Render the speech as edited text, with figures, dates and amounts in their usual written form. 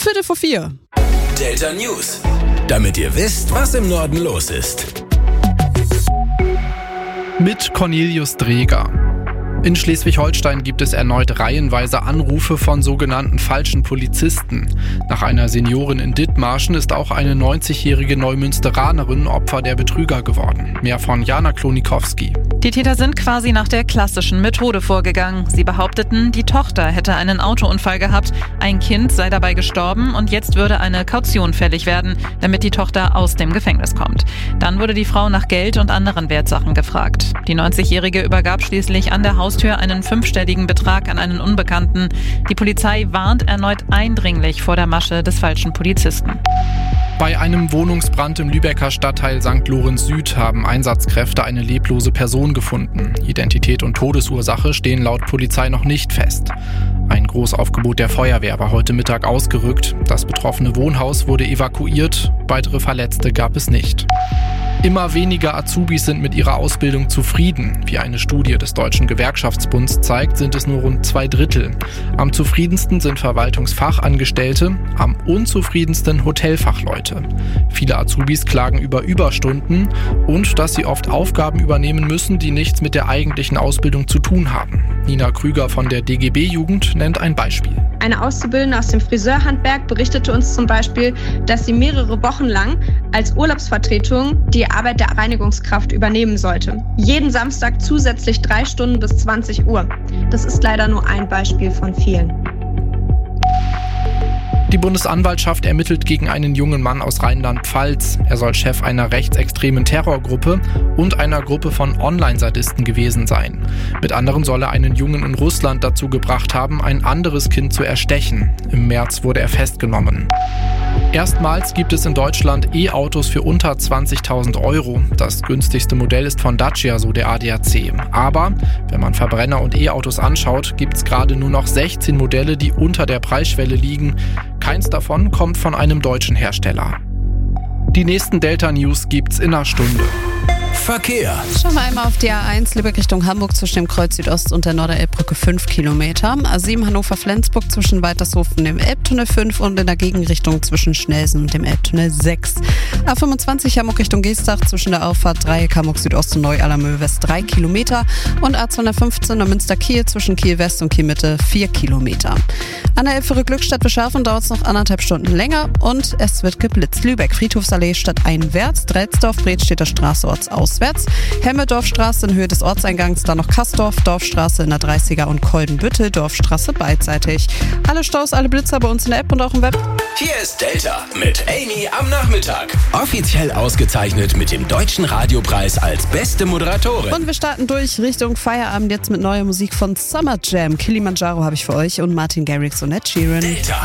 3:15. Delta News. Damit ihr wisst, was im Norden los ist. Mit Cornelius Dreger. In Schleswig-Holstein gibt es erneut reihenweise Anrufe von sogenannten falschen Polizisten. Nach einer Seniorin in Dithmarschen ist auch eine 90-jährige Neumünsteranerin Opfer der Betrüger geworden. Mehr von Jana Klonikowski. Die Täter sind quasi nach der klassischen Methode vorgegangen. Sie behaupteten, die Tochter hätte einen Autounfall gehabt, ein Kind sei dabei gestorben und jetzt würde eine Kaution fällig werden, damit die Tochter aus dem Gefängnis kommt. Dann wurde die Frau nach Geld und anderen Wertsachen gefragt. Die 90-Jährige übergab schließlich an der Haustür einen 5-stelligen Betrag an einen Unbekannten. Die Polizei warnt erneut eindringlich vor der Masche des falschen Polizisten. Bei einem Wohnungsbrand im Lübecker Stadtteil St. Lorenz Süd haben Einsatzkräfte eine leblose Person gefunden. Identität und Todesursache stehen laut Polizei noch nicht fest. Ein Großaufgebot der Feuerwehr war heute Mittag ausgerückt. Das betroffene Wohnhaus wurde evakuiert. Weitere Verletzte gab es nicht. Immer weniger Azubis sind mit ihrer Ausbildung zufrieden. Wie eine Studie des Deutschen Gewerkschaftsbunds zeigt, sind es nur rund 2/3. Am zufriedensten sind Verwaltungsfachangestellte, am unzufriedensten Hotelfachleute. Viele Azubis klagen über Überstunden und dass sie oft Aufgaben übernehmen müssen, die nichts mit der eigentlichen Ausbildung zu tun haben. Nina Krüger von der DGB-Jugend nennt ein Beispiel. Eine Auszubildende aus dem Friseurhandwerk berichtete uns zum Beispiel, dass sie mehrere Wochen lang als Urlaubsvertretung die Arbeit der Reinigungskraft übernehmen sollte. Jeden Samstag zusätzlich 3 Stunden bis 20 Uhr. Das ist leider nur ein Beispiel von vielen. Die Bundesanwaltschaft ermittelt gegen einen jungen Mann aus Rheinland-Pfalz. Er soll Chef einer rechtsextremen Terrorgruppe und einer Gruppe von Online-Sadisten gewesen sein. Mit anderen soll er einen Jungen in Russland dazu gebracht haben, ein anderes Kind zu erstechen. Im März wurde er festgenommen. Erstmals gibt es in Deutschland E-Autos für unter 20.000 Euro. Das günstigste Modell ist von Dacia, so der ADAC. Aber wenn man Verbrenner und E-Autos anschaut, gibt es gerade nur noch 16 Modelle, die unter der Preisschwelle liegen. Keins davon kommt von einem deutschen Hersteller. Die nächsten Delta News gibt's in einer Stunde. Verkehr. Schauen wir einmal auf die A1 Lübeck Richtung Hamburg zwischen dem Kreuz Südost und der Norderelbbrücke 5 Kilometer. A7 Hannover-Flensburg zwischen Weitershofen und dem Elbtunnel 5 und in der Gegenrichtung zwischen Schnelsen und dem Elbtunnel 6. A25 Hamburg Richtung Geestach zwischen der Auffahrt Dreieck Hamburg Südost und Neu-Allermöhe West 3 Kilometer und A215 Münster-Kiel zwischen Kiel West und Kiel Mitte 4 Kilometer. An der Elbführer Glückstadt Beschafen dauert es noch 1,5 Stunden länger und es wird geblitzt. Lübeck Friedhofsallee stadteinwärts, Drelsdorf Bredstädter Straße ortsauswärts, Hemmeldorfstraße in Höhe des Ortseingangs, dann noch Kassdorf, Dorfstraße in der 30er und Koldenbüttel, Dorfstraße beidseitig. Alle Staus, alle Blitzer bei uns in der App und auch im Web. Hier ist Delta mit Amy am Nachmittag. Offiziell ausgezeichnet mit dem Deutschen Radiopreis als beste Moderatorin. Und wir starten durch Richtung Feierabend jetzt mit neuer Musik von Summer Jam. Kilimanjaro habe ich für euch und Martin Garrix und Ed Sheeran. Delta.